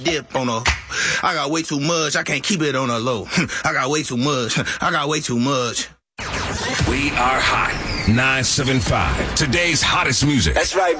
dip on her. I got way too much. I can't keep it on a low. I got way too much. I got way too much. We are hot. 975. Today's hottest music. That's right.